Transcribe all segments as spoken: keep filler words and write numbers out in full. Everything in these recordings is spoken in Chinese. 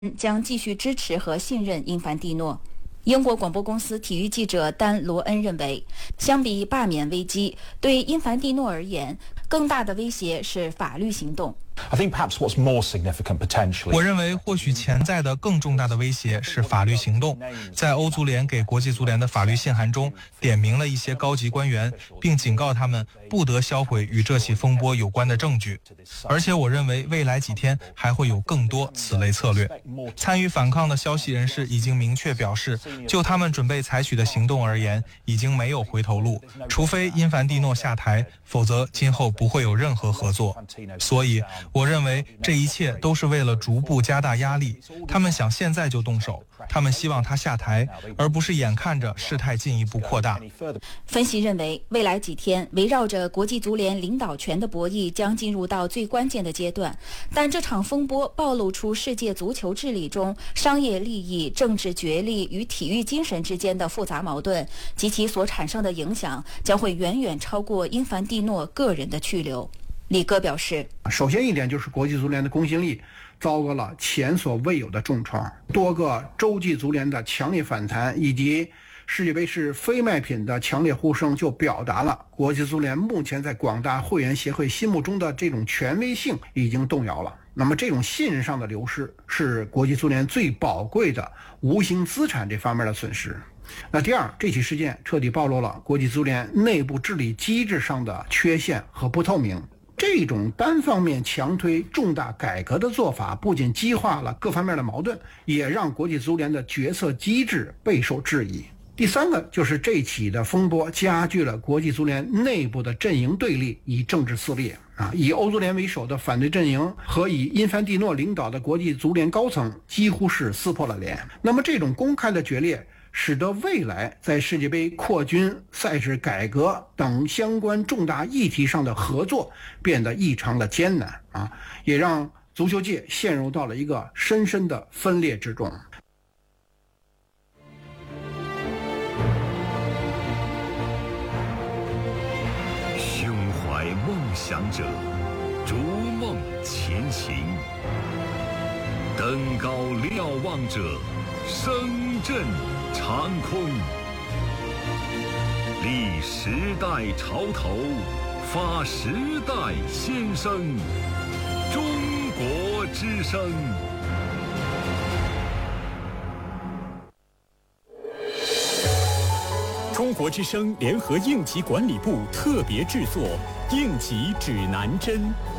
将继续支持和信任因凡蒂诺。英国广播公司体育记者丹·罗恩认为，相比罢免危机，对因凡蒂诺而言，更大的威胁是法律行动。 我认为或许潜在的更重大的威胁是法律行动。在欧足联给国际足联的法律信函中，点名了一些高级官员，并警告他们不得销毁与这起风波有关的证据。而且我认为未来几天还会有更多此类策略。参与反抗的消息人士已经明确表示，就他们准备采取的行动而言，已经没有回头路，除非因凡蒂诺下台，否则今后不会有任何合作。所以我认为这一切都是为了逐步加大压力，他们想现在就动手，他们希望他下台，而不是眼看着事态进一步扩大。 分析认为，未来几天围绕着国际足联领导权的博弈将进入到最关键的阶段，但这场风波暴露出世界足球治理中商业利益、政治角力与体育精神之间的复杂矛盾，及其所产生的影响将会远远超过因凡蒂诺个人的去留。李哥表示， 首先一点就是国际足联的公信力遭到了前所未有的重创，多个洲际足联的强烈反弹以及世界杯是非卖品的强烈呼声，就表达了国际足联目前在广大会员协会心目中的这种权威性已经动摇了。那么这种信任上的流失是国际足联最宝贵的无形资产这方面的损失。那第二，这起事件彻底暴露了国际足联内部治理机制上的缺陷和不透明。这种单方面强推重大改革的做法，不仅激化了各方面的矛盾，也让国际足联的决策机制备受质疑。第三个就是这起的风波加剧了国际足联内部的阵营对立与政治撕裂啊，以欧足联为首的反对阵营和以因凡蒂诺领导的国际足联高层几乎是撕破了脸。那么这种公开的决裂使得未来在世界杯扩军、赛事改革等相关重大议题上的合作变得异常的艰难啊，也让足球界陷入到了一个深深的分裂之中。 胸怀梦想者，逐梦前行；登高瞭望者，声震长空。立时代潮头，发时代先声。中国之声。 中国之声联合应急管理部特别制作《应急指南针》。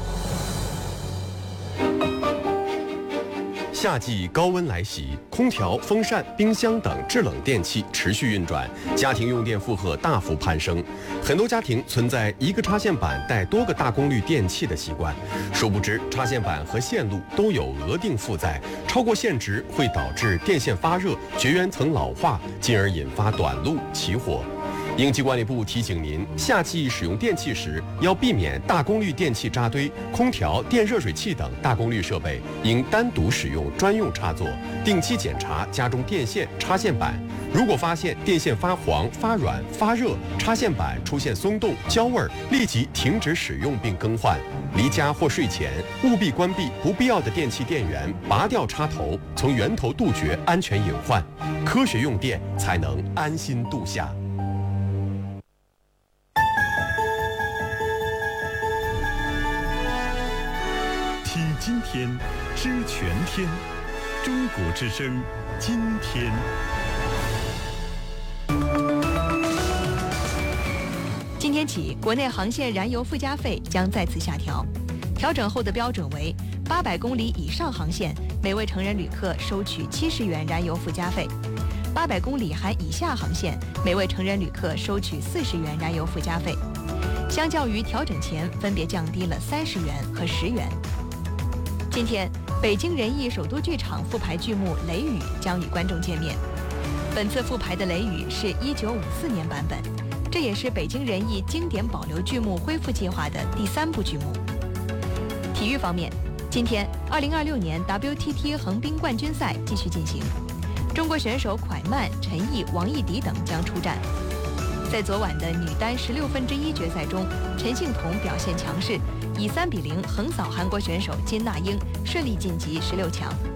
夏季高温来袭，空调、风扇、冰箱等制冷电器持续运转，家庭用电负荷大幅攀升。很多家庭存在一个插线板带多个大功率电器的习惯，殊不知插线板和线路都有额定负载，超过限值会导致电线发热、绝缘层老化，进而引发短路起火。应急管理部提醒您，夏季使用电器时要避免大功率电器扎堆，空调、电热水器等大功率设备应单独使用专用插座，定期检查家中电线、插线板。如果发现电线发黄、发软、发热，插线板出现松动、焦味，立即停止使用并更换。离家或睡前务必关闭不必要的电器电源，拔掉插头，从源头杜绝安全隐患。科学用电才能安心度夏。 听今天，知全天。中国之声，今天。 今天起，国内航线燃油附加费将再次下调，调整后的标准为八百公里以上航线，每位成人旅客收取七十元燃油附加费；八百公里含以下航线，每位成人旅客收取四十元燃油附加费。相较于调整前，分别降低了三十元和十元。今天，北京人艺首都剧场复排剧目《雷雨》将与观众见面。本次复排的《雷雨》是一九五四年版本，这也是北京人艺经典保留剧目恢复计划的第三部剧目。体育方面，今天二零二六年 W T T 横滨冠军赛继续进行，中国选手蒯曼、陈毅、王艺迪等将出战。在昨晚的女单十六分之一决赛中，陈幸同表现强势，以三比零横扫韩国选手金娜英，顺利晋级十六强。